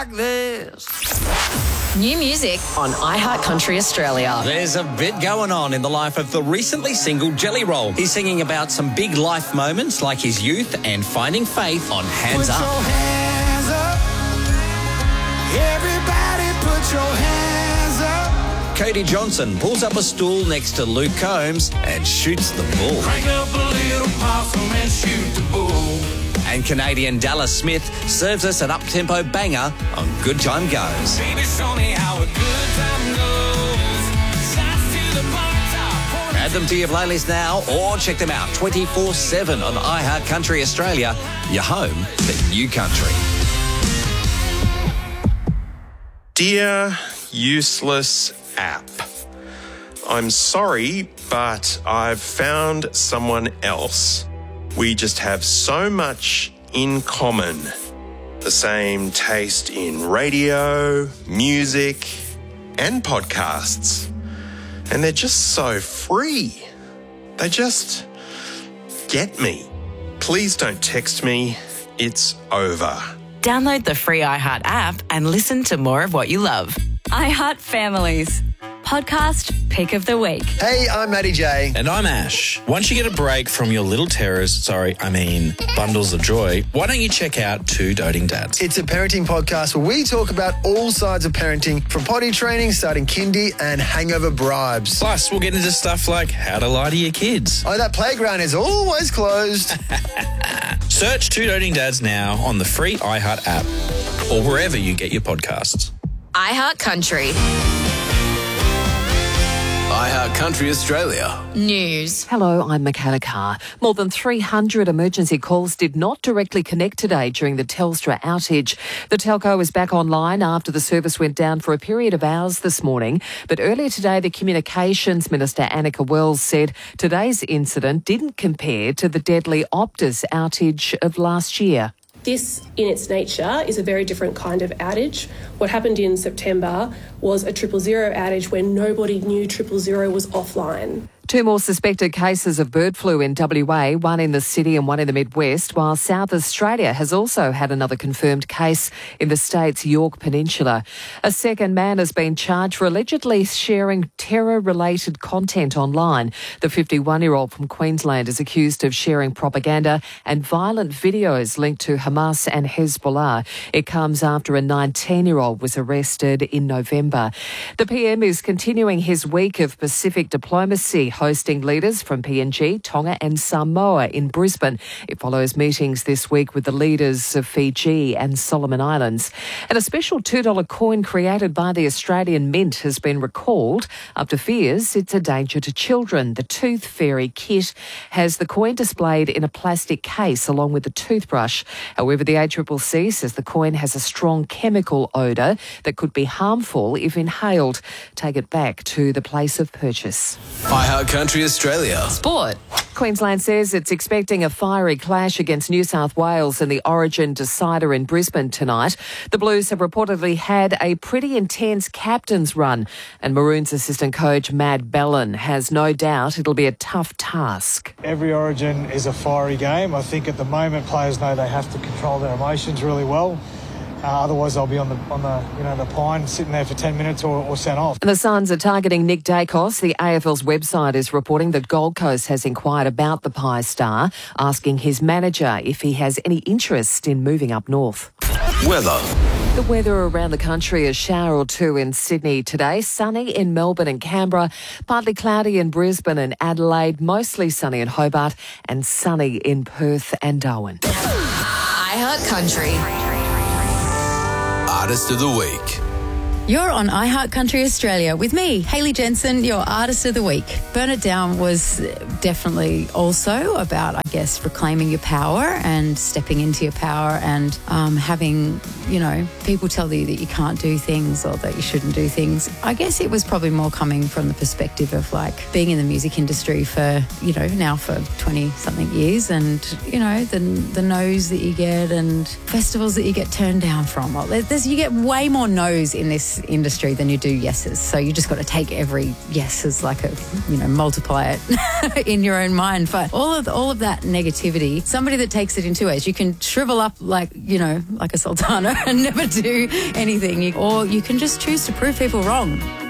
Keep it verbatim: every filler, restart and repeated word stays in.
this. New music on iHeartCountry Australia. There's a bit going on in the life of the recently single Jelly Roll. He's singing about some big life moments like his youth and finding faith on Hands put Up. Your hands up. Everybody put your hands up. Cody Johnson pulls up a stool next to Luke Combs and shoots the bull. Crank up a little possum and shoot the bull. And Canadian Dallas Smith serves us an up-tempo banger on Good Time Goes. Baby, show me how a good time goes. Shots to the bar top. Add them to your playlist now or check them out twenty-four seven on iHeartCountry Australia, your home for new country. Dear useless app, I'm sorry, but I've found someone else. We just have so much in common. The same taste in radio, music, and podcasts. And they're just so free. They just get me. Please don't text me. It's over. Download the free iHeart app and listen to more of what you love. iHeart Families. Podcast Pick of the Week. Hey, I'm Matty J. And I'm Ash. Once you get a break from your little terrors, sorry, I mean bundles of joy, why don't you check out Two Doting Dads? It's a parenting podcast where we talk about all sides of parenting, from potty training, starting kindy, and hangover bribes. Plus, we'll get into stuff like how to lie to your kids. Oh, that playground is always closed. Search Two Doting Dads now on the free iHeart app or wherever you get your podcasts. iHeartCountry iHeartCountry Australia. News. Hello, I'm Michaela Carr. More than three hundred emergency calls did not directly connect today during the Telstra outage. The telco is back online after the service went down for a period of hours this morning. But earlier today, the Communications Minister, Annika Wells, said today's incident didn't compare to the deadly Optus outage of last year. This, in its nature, is a very different kind of outage. What happened in September was a triple zero outage when nobody knew triple zero was offline. Two more suspected cases of bird flu in W A, one in the city and one in the Midwest, while South Australia has also had another confirmed case in the state's York Peninsula. A second man has been charged for allegedly sharing terror-related content online. The fifty-one-year-old from Queensland is accused of sharing propaganda and violent videos linked to Hamas and Hezbollah. It comes after a nineteen-year-old was arrested in November. The P M is continuing his week of Pacific diplomacy, hosting leaders from P N G, Tonga and Samoa in Brisbane. It follows meetings this week with the leaders of Fiji and Solomon Islands. And a special two dollar coin created by the Australian Mint has been recalled after fears it's a danger to children. The Tooth Fairy kit has the coin displayed in a plastic case along with the toothbrush. However, the A C C C says the coin has a strong chemical odour that could be harmful if inhaled. Take it back to the place of purchase. iHeartCountry Australia. Sport. Queensland says it's expecting a fiery clash against New South Wales in the Origin decider in Brisbane tonight. The Blues have reportedly had a pretty intense captain's run, and Maroons assistant coach Mad Bellin has no doubt it'll be a tough task. Every Origin is a fiery game. I think at the moment players know they have to control their emotions really well. Uh, otherwise, I'll be on the on the you know the pine sitting there for ten minutes or, or sent off. And the Suns are targeting Nick Dacos. The A F L's website is reporting that Gold Coast has inquired about the Pie star, asking his manager if he has any interest in moving up north. Weather. The weather around the country, a shower or two in Sydney today, sunny in Melbourne and Canberra, partly cloudy in Brisbane and Adelaide, mostly sunny in Hobart and sunny in Perth and Darwin. iHeartCountry. Artist of the Week. You're on iHeartCountry Australia with me, Hayley Jensen, your Artist of the Week. Burn It Down was definitely also about, I guess, reclaiming your power and stepping into your power and um, having, you know, people tell you that you can't do things or that you shouldn't do things. I guess it was probably more coming from the perspective of, like, being in the music industry for, you know, now for twenty-something years and, you know, the, the no's that you get and festivals that you get turned down from. Well, there's, you get way more no's in this industry than you do yeses. So you just got to take every yes as like a, you know, multiply it in your own mind. But all of all of that negativity, somebody that takes it in two ways, you can shrivel up like, you know, like a sultana and never do anything, you, or you can just choose to prove people wrong.